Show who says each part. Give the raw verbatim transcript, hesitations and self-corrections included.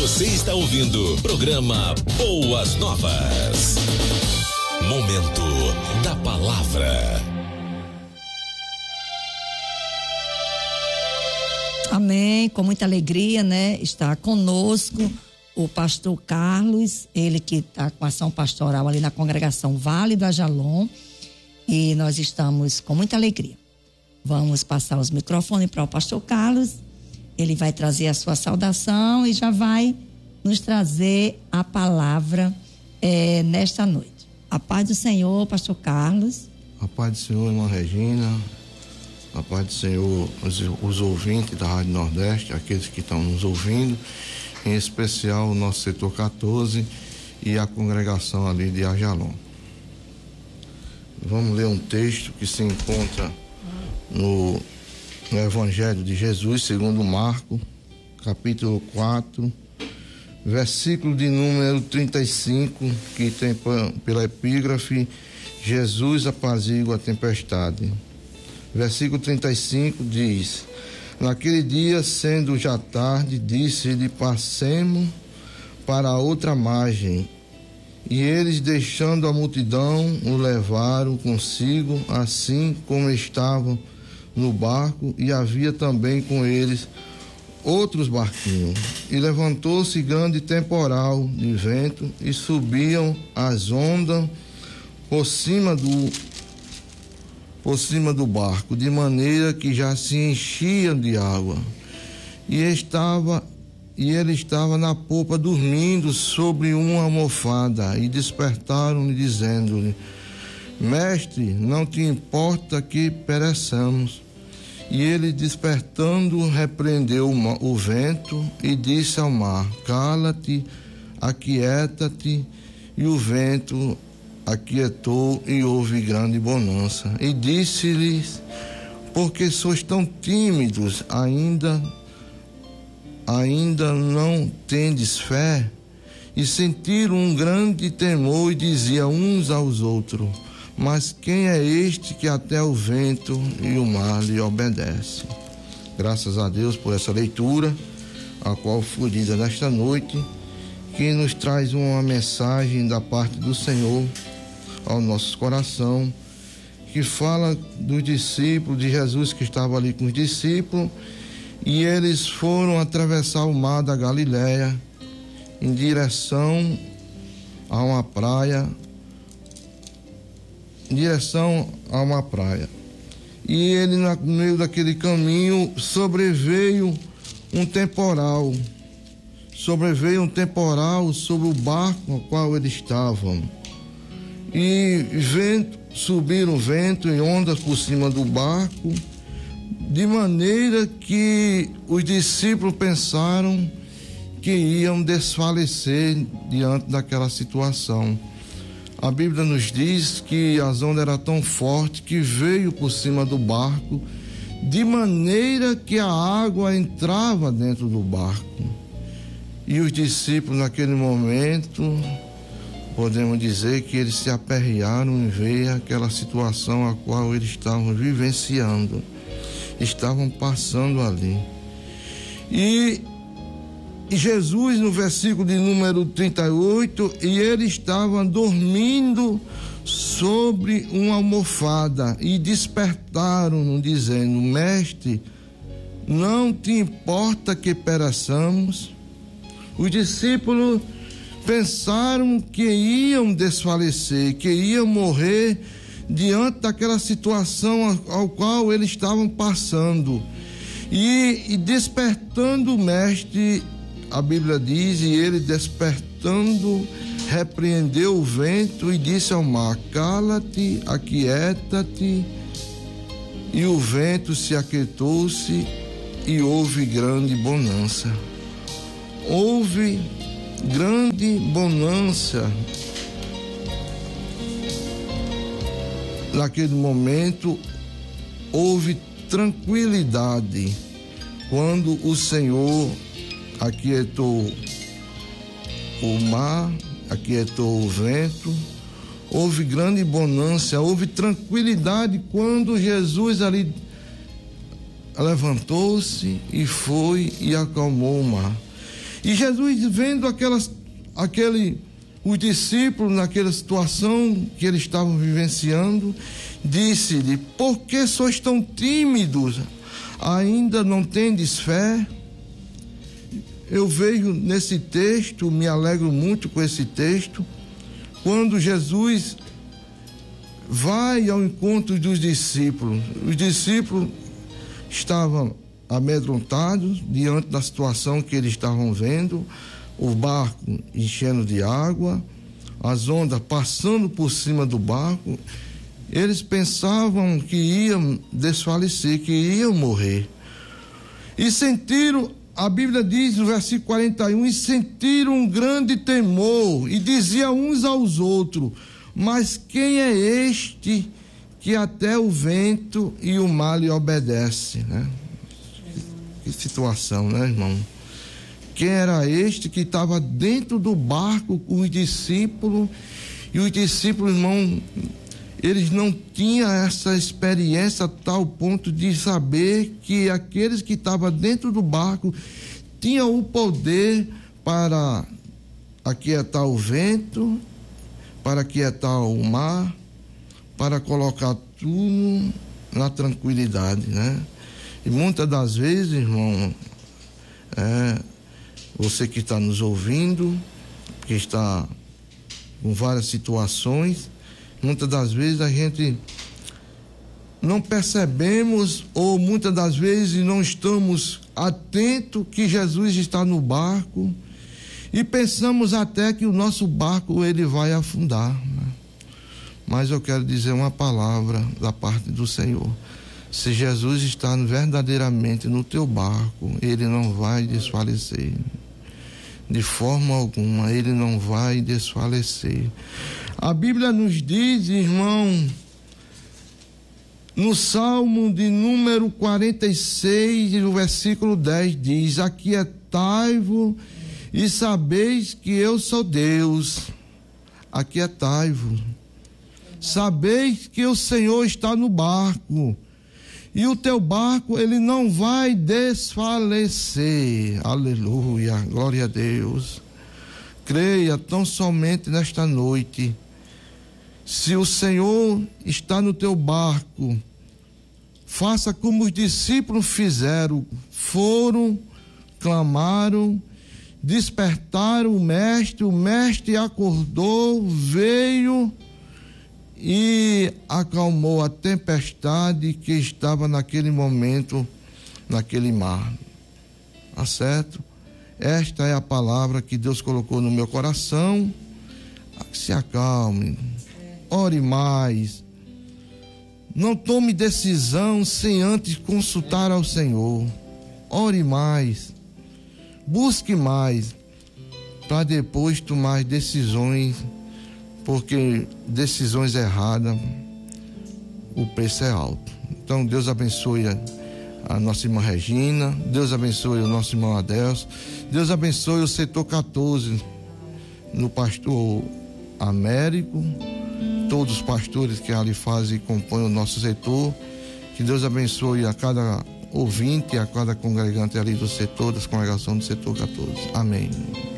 Speaker 1: Você está ouvindo programa Boas Novas. Momento da palavra.
Speaker 2: Amém, com muita alegria, né? Está conosco o pastor Carlos, ele que está com ação pastoral ali na congregação Vale do Ajalon, e nós estamos com muita alegria. Vamos passar os microfones para o pastor Carlos, ele vai trazer a sua saudação e já vai nos trazer a palavra é, nesta noite. A paz do Senhor, pastor Carlos.
Speaker 3: A paz do Senhor, irmã Regina. A paz do Senhor, os, os ouvintes da Rádio Nordeste, aqueles que estão nos ouvindo, em especial o nosso setor quatorze e a congregação ali de Ajalon. Vamos ler um texto que se encontra no, no Evangelho de Jesus, segundo Marcos, capítulo quatro, versículo de número trinta e cinco, que tem pela epígrafe: Jesus apazigua a tempestade. Versículo trinta e cinco diz: naquele dia, sendo já tarde, disse-lhe: passemos para a outra margem. E eles, deixando a multidão, o levaram consigo, assim como estavam no barco, e havia também com eles outros barquinhos. E levantou-se grande temporal de vento, e subiam as ondas por cima do por cima do barco, de maneira que já se enchiam de água. E estava e ele estava na popa dormindo sobre uma almofada, e despertaram-lhe dizendo-lhe: Mestre, não te importa que pereçamos? E ele, despertando, repreendeu o vento e disse ao mar: cala-te, aquieta-te. E o vento aquietou e houve grande bonança. E disse-lhes: porque sois tão tímidos, ainda ainda não tendes fé? E sentiram um grande temor e diziam uns aos outros: mas quem é este que até o vento e o mar lhe obedece? Graças a Deus por essa leitura, a qual foi lida nesta noite, que nos traz uma mensagem da parte do Senhor ao nosso coração, que fala dos discípulos de Jesus, que estavam ali com os discípulos, e eles foram atravessar o mar da Galileia em direção a uma praia, em direção a uma praia. E ele, no meio daquele caminho, sobreveio um temporal, sobreveio um temporal sobre o barco no qual eles estavam. E vento, subiram vento e ondas por cima do barco, de maneira que os discípulos pensaram que iam desfalecer diante daquela situação. A Bíblia nos diz que as ondas eram tão fortes que veio por cima do barco, de maneira que a água entrava dentro do barco. E os discípulos, naquele momento, podemos dizer que eles se aperrearam em ver aquela situação a qual eles estavam vivenciando, estavam passando ali. E Jesus, no versículo de número trinta e oito, e ele estava dormindo sobre uma almofada, e despertaram-no, dizendo: Mestre, não te importa que pereçamos? Os discípulos pensaram que iam desfalecer, que iam morrer diante daquela situação ao, ao qual eles estavam passando. E, e despertando o mestre, a Bíblia diz, e ele, despertando, repreendeu o vento e disse ao mar: cala-te, aquieta-te. E o vento se aquietou-se e houve grande bonança. Houve grande bonança. Naquele momento houve tranquilidade quando o Senhor aquietou o mar, aquietou o vento. Houve grande bonança, houve tranquilidade quando Jesus ali levantou-se e foi e acalmou o mar. E Jesus, vendo aquelas, aquele, os discípulos naquela situação que eles estavam vivenciando, disse-lhe: por que sois tão tímidos? Ainda não tendes fé? Eu vejo nesse texto, me alegro muito com esse texto, quando Jesus vai ao encontro dos discípulos. Os discípulos estavam amedrontados diante da situação que eles estavam vendo, o barco enchendo de água, as ondas passando por cima do barco. Eles pensavam que iam desfalecer, que iam morrer. E sentiram, a Bíblia diz no versículo quarenta e um, e sentiram um grande temor, e diziam uns aos outros: mas quem é este que até o vento e o mar lhe obedece, né? Que situação, né, irmão? Quem era este que estava dentro do barco com os discípulos, e os discípulos, irmão, eles não tinham essa experiência a tal ponto de saber que aqueles que estavam dentro do barco tinham o poder para aquietar o vento, para aquietar o mar, para colocar tudo na tranquilidade, né? E muitas das vezes, irmão, é, você que está nos ouvindo, que está com várias situações, muitas das vezes a gente não percebemos, ou muitas das vezes não estamos atentos que Jesus está no barco, e pensamos até que o nosso barco ele vai afundar, né? Mas eu quero dizer uma palavra da parte do Senhor: se Jesus está verdadeiramente no teu barco, ele não vai desfalecer. De forma alguma, ele não vai desfalecer. A Bíblia nos diz, irmão, no Salmo de número quarenta e seis, no versículo dez, diz: aquietai-vos e sabeis que eu sou Deus. Aquietai-vos. Sabeis que o Senhor está no barco, e o teu barco ele não vai desfalecer. Aleluia, glória a Deus. Creia tão somente nesta noite. Se o Senhor está no teu barco, faça como os discípulos fizeram: foram, clamaram, despertaram o mestre, o mestre acordou, veio e acalmou a tempestade que estava naquele momento, naquele mar. Tá certo? Esta é a palavra que Deus colocou no meu coração. Se acalme, ore mais, não tome decisão sem antes consultar ao Senhor. Ore mais, busque mais, para depois tomar decisões, porque decisões erradas, o preço é alto. Então Deus abençoe a, a nossa irmã Regina, Deus abençoe o nosso irmão Adelso, Deus abençoe o setor quatorze, no pastor Américo, todos os pastores que ali fazem e compõem o nosso setor. Que Deus abençoe a cada ouvinte, a cada congregante ali do setor, da congregação do setor quatorze. Amém.